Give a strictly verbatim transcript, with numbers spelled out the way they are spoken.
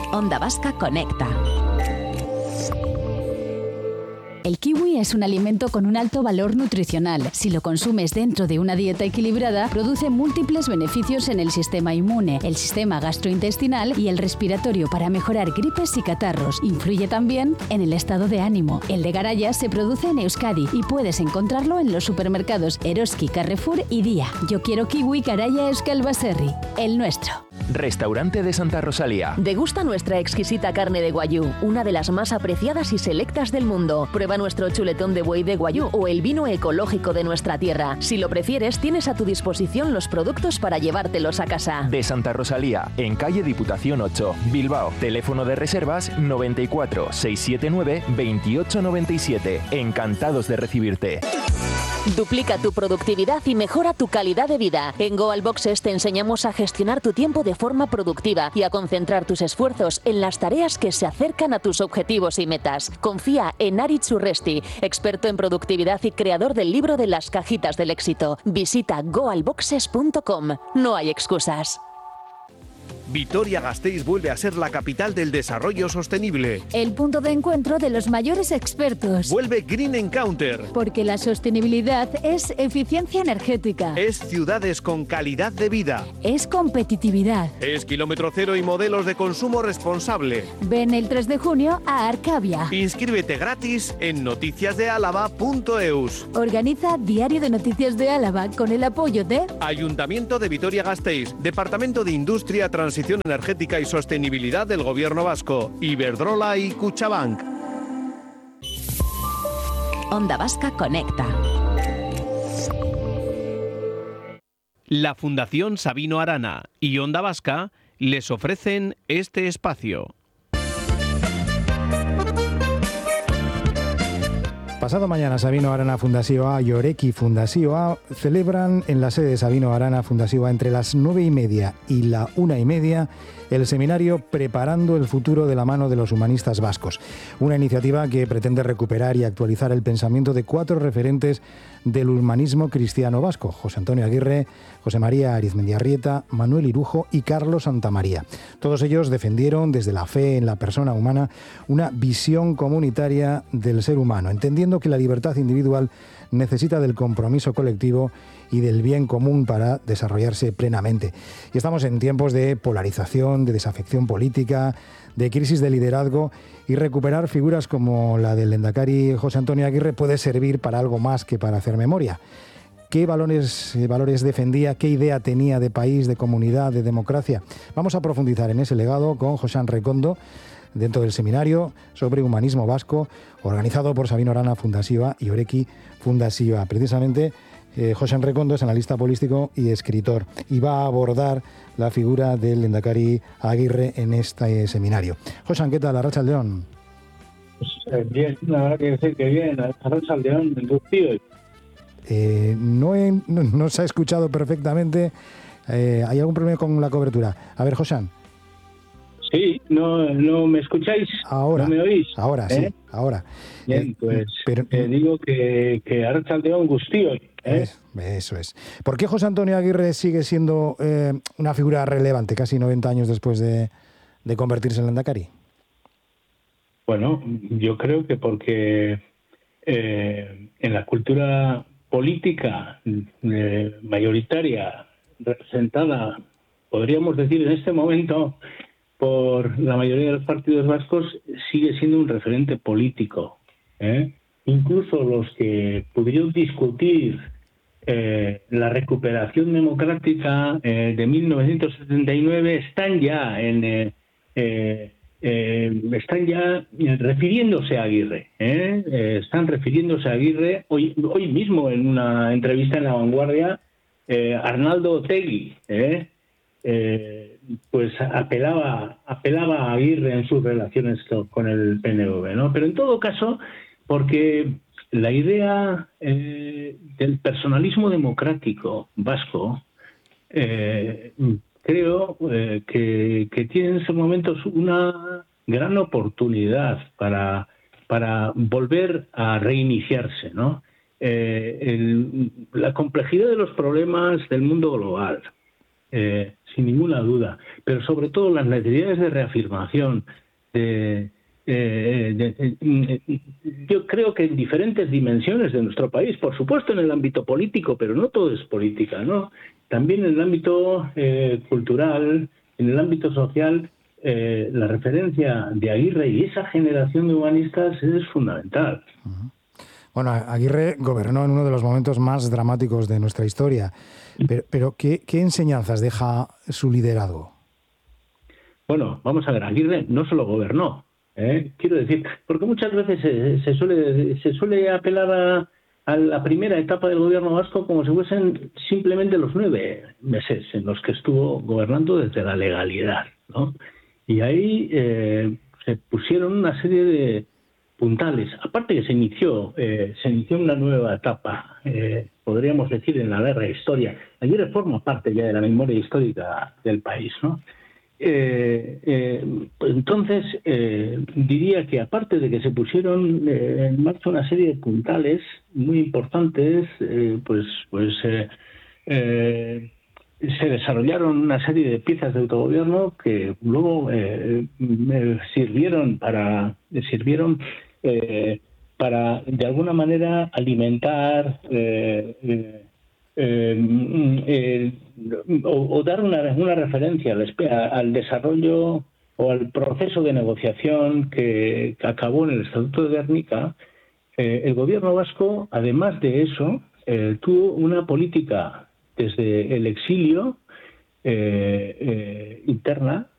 Onda Vasca Conecta. El kiwi es un alimento con un alto valor nutricional. Si lo consumes dentro de una dieta equilibrada, produce múltiples beneficios en el sistema inmune, el sistema gastrointestinal y el respiratorio para mejorar gripes y catarros. Influye también en el estado de ánimo. El de Garaya se produce en Euskadi y puedes encontrarlo en los supermercados Eroski, Carrefour y Día. Yo quiero kiwi Garaya Euskal Baserri, el nuestro. Restaurante de Santa Rosalía. Degusta nuestra exquisita carne de guayú, una de las más apreciadas y selectas del mundo. Prueba nuestro chuletón de buey de guayú o el vino ecológico de nuestra tierra. Si lo prefieres, tienes a tu disposición los productos para llevártelos a casa. De Santa Rosalía, en calle Diputación ocho, Bilbao. Teléfono de reservas noventa y cuatro, seiscientos setenta y nueve, veintiocho noventa y siete. Encantados de recibirte. Duplica tu productividad y mejora tu calidad de vida. En Goal Boxes te enseñamos a gestionar tu tiempo de forma productiva y a concentrar tus esfuerzos en las tareas que se acercan a tus objetivos y metas. Confía en Aritz Urresti, experto en productividad y creador del libro de las cajitas del éxito. Visita goal boxes punto com. No hay excusas. Vitoria-Gasteiz vuelve a ser la capital del desarrollo sostenible. El punto de encuentro de los mayores expertos. Vuelve Green Encounter. Porque la sostenibilidad es eficiencia energética. Es ciudades con calidad de vida. Es competitividad. Es kilómetro cero y modelos de consumo responsable. Ven el tres de junio a Arcavia. Inscríbete gratis en noticias de álava punto eus. Organiza Diario de Noticias de Álava con el apoyo de Ayuntamiento de Vitoria-Gasteiz, Departamento de Industria, Transición Energética y Sostenibilidad del Gobierno Vasco, Iberdrola y Kutxabank. Onda Vasca Conecta. La Fundación Sabino Arana y Onda Vasca les ofrecen este espacio. Pasado mañana, Sabino Arana Fundazioa y Oreki Fundazioa celebran en la sede de Sabino Arana Fundazioa entre las nueve y media y la una y media el seminario Preparando el futuro de la mano de los humanistas vascos. Una iniciativa que pretende recuperar y actualizar el pensamiento de cuatro referentes del humanismo cristiano vasco: José Antonio Aguirre, José María Arizmendiarrieta, Manuel Irujo y Carlos Santamaría. Todos ellos defendieron desde la fe en la persona humana una visión comunitaria del ser humano, entendiendo que la libertad individual necesita del compromiso colectivo y del bien común para desarrollarse plenamente. Y estamos en tiempos de polarización, de desafección política, de crisis de liderazgo, y recuperar figuras como la del lehendakari José Antonio Aguirre puede servir para algo más que para hacer memoria. ¿Qué valores, valores defendía? ¿Qué idea tenía de país, de comunidad, de democracia? Vamos a profundizar en ese legado con José Rekondo, dentro del seminario sobre humanismo vasco, organizado por Sabino Arana Fundazioa y Oreki Fundazioa. Precisamente, eh, José Rekondo es analista político y escritor, y va a abordar la figura del lehendakari Aguirre en este seminario. José, ¿qué tal? Arratsaldeon. Pues eh, bien, la verdad que decir que bien, Arratsaldeon, el Guztioi. Eh, no, he, no, no se ha escuchado perfectamente. Eh, ¿Hay algún problema con la cobertura? A ver, José. Sí, ¿no, no me escucháis? Ahora. ¿No me oís? Ahora, ¿Eh? sí, ahora. Bien, eh, pues pero, eh, digo que, que Arratsaldeon Guztioi. ¿eh? Es, eso es. ¿Por qué José Antonio Aguirre sigue siendo eh, una figura relevante casi noventa años después de, de convertirse en lehendakari? Bueno, yo creo que porque eh, en la cultura política eh, mayoritaria representada, podríamos decir en este momento, por la mayoría de los partidos vascos, sigue siendo un referente político. ¿eh? Incluso los que pudieron discutir eh, la recuperación democrática eh, de mil novecientos setenta y nueve están ya en eh, eh, eh, están ya refiriéndose a Aguirre. ¿eh? Eh, están refiriéndose a Aguirre hoy hoy mismo en una entrevista en La Vanguardia. eh, Arnaldo Otegi, ¿eh? Eh, pues apelaba apelaba a Aguirre en sus relaciones con el P N V, ¿no? Pero en todo caso, porque la idea eh, del personalismo democrático vasco, eh, creo eh, que, que tiene en estos momentos una gran oportunidad para, para volver a reiniciarse, ¿no? Eh, el, la complejidad de los problemas del mundo global, eh, sin ninguna duda, pero sobre todo las necesidades de reafirmación, de, eh, de, de, de, yo creo que en diferentes dimensiones de nuestro país, por supuesto en el ámbito político, pero no todo es política, ¿no? También en el ámbito eh, cultural, en el ámbito social, eh, la referencia de Aguirre y esa generación de humanistas es fundamental. Uh-huh. Bueno, Aguirre gobernó en uno de los momentos más dramáticos de nuestra historia, pero, pero ¿qué, qué enseñanzas deja su liderazgo? Bueno, vamos a ver, Aguirre no solo gobernó, ¿eh? quiero decir, porque muchas veces se, se suele se suele apelar a, a la primera etapa del gobierno vasco como si fuesen simplemente los nueve meses en los que estuvo gobernando desde la legalidad, ¿no? Y ahí eh, se pusieron una serie de puntales. Aparte que se inició eh, se inició una nueva etapa, eh, podríamos decir, en la larga historia. Aguirre forma parte ya de la memoria histórica del país, ¿no? Eh, eh, pues entonces, eh, diría que aparte de que se pusieron eh, en marcha una serie de puntales muy importantes, eh, pues, pues eh, eh, se desarrollaron una serie de piezas de autogobierno que luego eh, me sirvieron para sirvieron eh, para de alguna manera alimentar eh, eh, eh, eh, o, o dar una, una referencia al, al desarrollo o al proceso de negociación que, que acabó en el Estatuto de Gernika. Eh, el gobierno vasco, además de eso, eh, tuvo una política desde el exilio eh, eh, interna